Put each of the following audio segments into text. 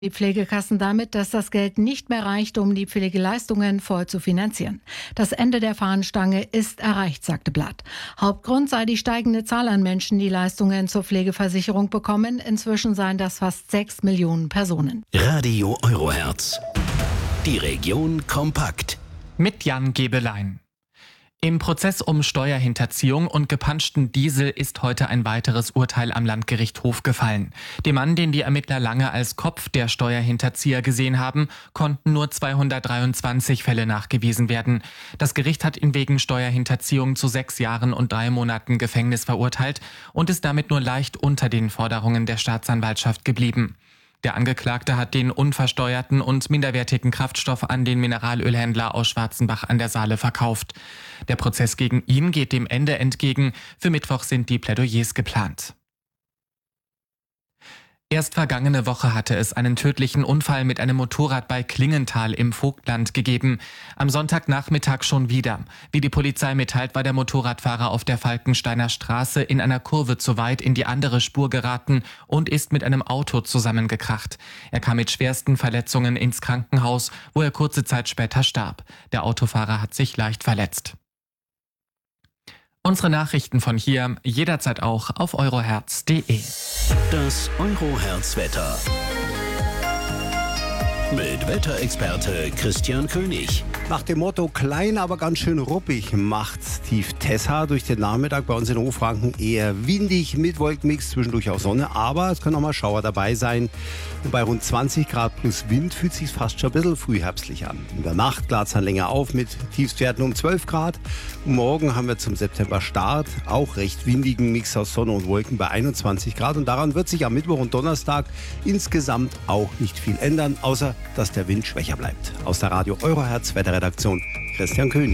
Die Pflegekassen damit, dass das Geld nicht mehr reicht, um die Pflegeleistungen voll zu finanzieren. Das Ende der Fahnenstange ist erreicht, sagte Blatt. Hauptgrund sei die steigende Zahl an Menschen, die Leistungen zur Pflegeversicherung bekommen. Inzwischen seien das fast 6 Millionen Personen. Radio Eurohertz. Die Region kompakt. Mit Jan Gebelein. Im Prozess um Steuerhinterziehung und gepanschten Diesel ist heute ein weiteres Urteil am Landgericht Hof gefallen. Dem Mann, den die Ermittler lange als Kopf der Steuerhinterzieher gesehen haben, konnten nur 223 Fälle nachgewiesen werden. Das Gericht hat ihn wegen Steuerhinterziehung zu 6 Jahren und 3 Monaten Gefängnis verurteilt und ist damit nur leicht unter den Forderungen der Staatsanwaltschaft geblieben. Der Angeklagte hat den unversteuerten und minderwertigen Kraftstoff an den Mineralölhändler aus Schwarzenbach an der Saale verkauft. Der Prozess gegen ihn geht dem Ende entgegen. Für Mittwoch sind die Plädoyers geplant. Erst vergangene Woche hatte es einen tödlichen Unfall mit einem Motorrad bei Klingenthal im Vogtland gegeben. Am Sonntagnachmittag schon wieder. Wie die Polizei mitteilt, war der Motorradfahrer auf der Falkensteiner Straße in einer Kurve zu weit in die andere Spur geraten und ist mit einem Auto zusammengekracht. Er kam mit schwersten Verletzungen ins Krankenhaus, wo er kurze Zeit später starb. Der Autofahrer hat sich leicht verletzt. Unsere Nachrichten von hier jederzeit auch auf eurohertz.de. Das Eurohertz-Wetter. Mit Wetterexperte Christian König. Nach dem Motto klein, aber ganz schön ruppig macht tief Tessa durch den Nachmittag bei uns in Hochfranken eher windig mit Wolkenmix, zwischendurch auch Sonne, aber es können auch mal Schauer dabei sein. Und bei rund 20 Grad plus Wind fühlt es sich fast schon ein bisschen frühherbstlich an. In der Nacht klart es dann länger auf mit Tiefstwerten um 12 Grad. Und morgen haben wir zum September-Start auch recht windigen Mix aus Sonne und Wolken bei 21 Grad. Und daran wird sich am Mittwoch und Donnerstag insgesamt auch nicht viel ändern, außer dass der Wind schwächer bleibt. Aus der Radio Eurohertz Wetterredaktion Christian König.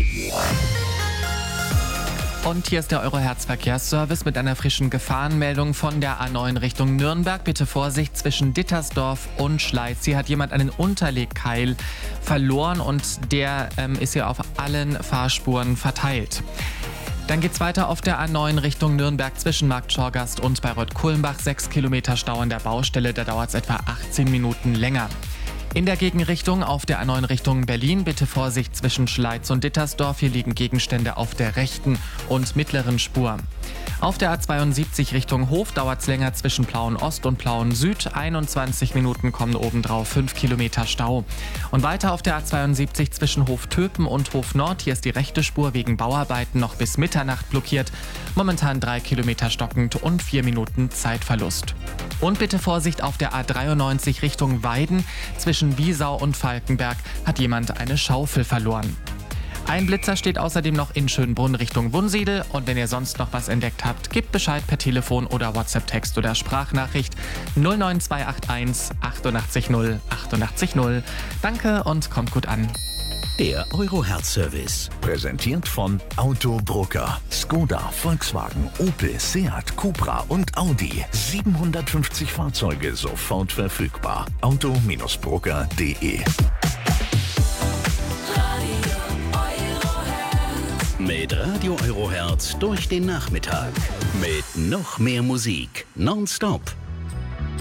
Und hier ist der Eurohertz Verkehrsservice mit einer frischen Gefahrenmeldung von der A9 Richtung Nürnberg. Bitte Vorsicht zwischen Dittersdorf und Schleiz. Hier hat jemand einen Unterlegkeil verloren und der ist hier auf allen Fahrspuren verteilt. Dann geht's weiter auf der A9 Richtung Nürnberg zwischen Markt Schorgast und Bayreuth-Kulmbach. 6 Kilometer Stau an der Baustelle, da dauert es etwa 18 Minuten länger. In der Gegenrichtung auf der A9 Richtung Berlin bitte Vorsicht zwischen Schleiz und Dittersdorf. Hier liegen Gegenstände auf der rechten und mittleren Spur. Auf der A72 Richtung Hof dauert es länger zwischen Plauen Ost und Plauen Süd. 21 Minuten kommen obendrauf, 5 Kilometer Stau. Und weiter auf der A72 zwischen Hof Töpen und Hof Nord. Hier ist die rechte Spur wegen Bauarbeiten noch bis Mitternacht blockiert. Momentan 3 Kilometer stockend und 4 Minuten Zeitverlust. Und bitte Vorsicht auf der A93 Richtung Weiden. Zwischen Wiesau und Falkenberg hat jemand eine Schaufel verloren. Ein Blitzer steht außerdem noch in Schönbrunn Richtung Wunsiedel. Und wenn ihr sonst noch was entdeckt habt, gebt Bescheid per Telefon oder WhatsApp-Text oder Sprachnachricht 09281 88 0 88 0. Danke und kommt gut an. Der Eurohertz-Service. Präsentiert von Autobrucker. Skoda, Volkswagen, Opel, Seat, Cupra und Audi. 750 Fahrzeuge sofort verfügbar. Auto-Brucker.de. Mit Radio Eurohertz durch den Nachmittag. Mit noch mehr Musik. Nonstop.